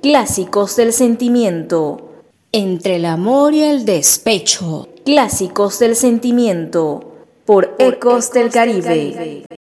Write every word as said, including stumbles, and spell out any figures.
Clásicos del sentimiento. Entre el amor y el despecho. Clásicos del sentimiento. Por Ecos del Caribe.